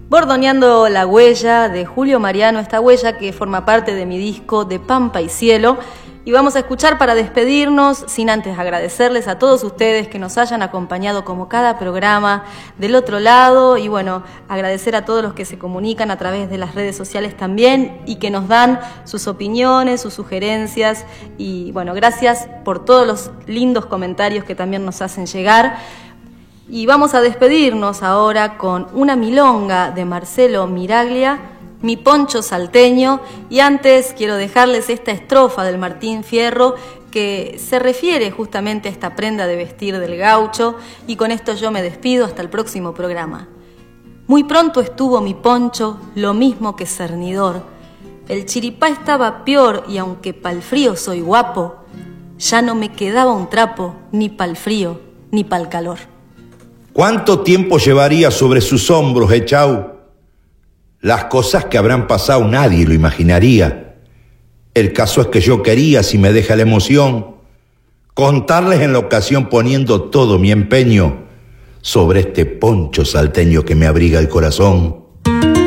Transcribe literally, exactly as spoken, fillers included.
Bordoneando la huella de Julio Mariano, esta huella que forma parte de mi disco de Pampa y Cielo. Y vamos a escuchar para despedirnos, sin antes agradecerles a todos ustedes que nos hayan acompañado como cada programa del otro lado. Y bueno, agradecer a todos los que se comunican a través de las redes sociales también y que nos dan sus opiniones, sus sugerencias. Y bueno, gracias por todos los lindos comentarios que también nos hacen llegar. Y vamos a despedirnos ahora con una milonga de Marcelo Miraglia, Mi Poncho Salteño, y antes quiero dejarles esta estrofa del Martín Fierro que se refiere justamente a esta prenda de vestir del gaucho, y con esto yo me despido hasta el próximo programa. Muy pronto estuvo mi poncho lo mismo que cernidor, el chiripá estaba peor y aunque pa'l frío soy guapo, ya no me quedaba un trapo ni pa'l frío ni pa'l calor. ¿Cuánto tiempo llevaría sobre sus hombros echao? Las cosas que habrán pasado nadie lo imaginaría. El caso es que yo quería, si me deja la emoción, contarles en la ocasión poniendo todo mi empeño sobre este poncho salteño que me abriga el corazón.